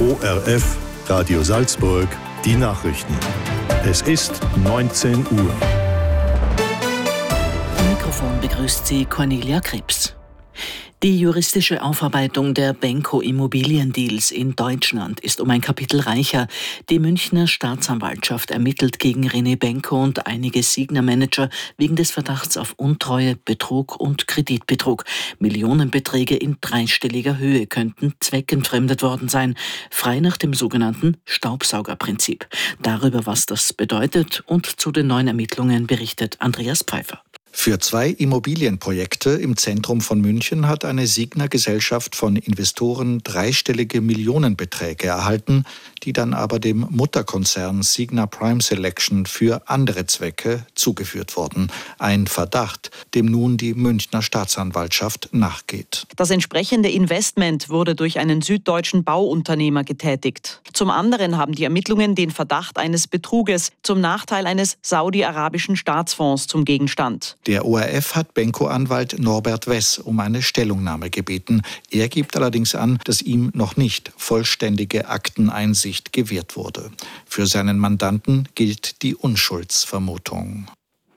ORF Radio Salzburg, die Nachrichten. Es ist 19 Uhr. Am Mikrofon begrüßt Sie Cornelia Krebs. Die juristische Aufarbeitung der Benko-Immobiliendeals in Deutschland ist um ein Kapitel reicher. Die Münchner Staatsanwaltschaft ermittelt gegen René Benko und einige Signa-Manager wegen des Verdachts auf Untreue, Betrug und Kreditbetrug. Millionenbeträge in dreistelliger Höhe könnten zweckentfremdet worden sein, frei nach dem sogenannten Staubsaugerprinzip. Darüber, was das bedeutet und zu den neuen Ermittlungen berichtet Andreas Pfeiffer. Für 2 Immobilienprojekte im Zentrum von München hat eine Signa-Gesellschaft von Investoren dreistellige Millionenbeträge erhalten, die dann aber dem Mutterkonzern Signa Prime Selection für andere Zwecke zugeführt wurden. Ein Verdacht, dem nun die Münchner Staatsanwaltschaft nachgeht. Das entsprechende Investment wurde durch einen süddeutschen Bauunternehmer getätigt. Zum anderen haben die Ermittlungen den Verdacht eines Betruges zum Nachteil eines saudi-arabischen Staatsfonds zum Gegenstand. Der ORF hat Benko-Anwalt Norbert Wess um eine Stellungnahme gebeten. Er gibt allerdings an, dass ihm noch nicht vollständige Akteneinsicht gewährt wurde. Für seinen Mandanten gilt die Unschuldsvermutung.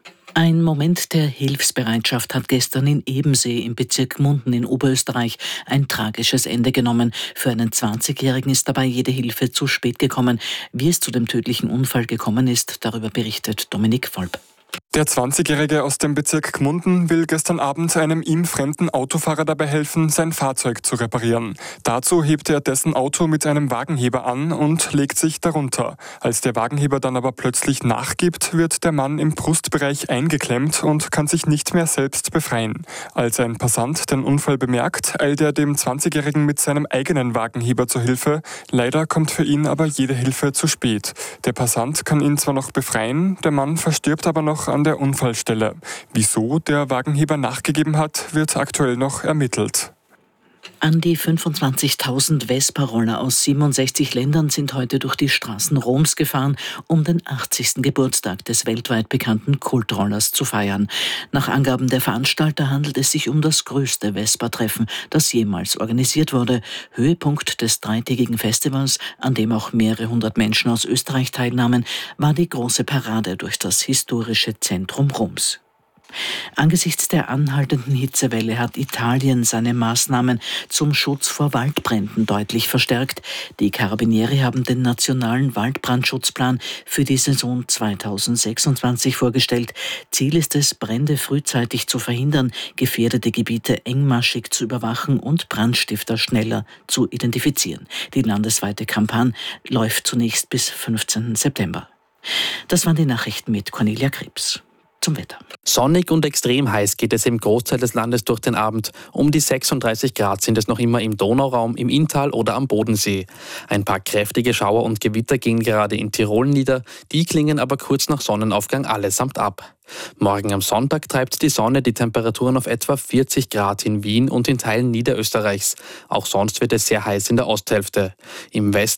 Ein Moment der Hilfsbereitschaft hat gestern in Ebensee im Bezirk Gmunden in Oberösterreich ein tragisches Ende genommen. Für einen 20-Jährigen ist dabei jede Hilfe zu spät gekommen. Wie es zu dem tödlichen Unfall gekommen ist, darüber berichtet Dominik Volp. Der 20-Jährige aus dem Bezirk Gmunden will gestern Abend einem ihm fremden Autofahrer dabei helfen, sein Fahrzeug zu reparieren. Dazu hebt er dessen Auto mit einem Wagenheber an und legt sich darunter. Als der Wagenheber dann aber plötzlich nachgibt, wird der Mann im Brustbereich eingeklemmt und kann sich nicht mehr selbst befreien. Als ein Passant den Unfall bemerkt, eilt er dem 20-Jährigen mit seinem eigenen Wagenheber zur Hilfe. Leider kommt für ihn aber jede Hilfe zu spät. Der Passant kann ihn zwar noch befreien, der Mann verstirbt aber noch an der Unfallstelle. Wieso der Wagenheber nachgegeben hat, wird aktuell noch ermittelt. An die 25.000 Vespa-Roller aus 67 Ländern sind heute durch die Straßen Roms gefahren, um den 80. Geburtstag des weltweit bekannten Kultrollers zu feiern. Nach Angaben der Veranstalter handelt es sich um das größte Vespa-Treffen, das jemals organisiert wurde. Höhepunkt des dreitägigen Festivals, an dem auch mehrere hundert Menschen aus Österreich teilnahmen, war die große Parade durch das historische Zentrum Roms. Angesichts der anhaltenden Hitzewelle hat Italien seine Maßnahmen zum Schutz vor Waldbränden deutlich verstärkt. Die Carabinieri haben den nationalen Waldbrandschutzplan für die Saison 2026 vorgestellt. Ziel ist es, Brände frühzeitig zu verhindern, gefährdete Gebiete engmaschig zu überwachen und Brandstifter schneller zu identifizieren. Die landesweite Kampagne läuft zunächst bis 15. September. Das waren die Nachrichten mit Cornelia Krebs. Zum Wetter. Sonnig und extrem heiß geht es im Großteil des Landes durch den Abend. Um die 36 Grad sind es noch immer im Donauraum, im Inntal oder am Bodensee. Ein paar kräftige Schauer und Gewitter gehen gerade in Tirol nieder, die klingen aber kurz nach Sonnenaufgang allesamt ab. Morgen am Sonntag treibt die Sonne die Temperaturen auf etwa 40 Grad in Wien und in Teilen Niederösterreichs. Auch sonst wird es sehr heiß in der Osthälfte. Im Westen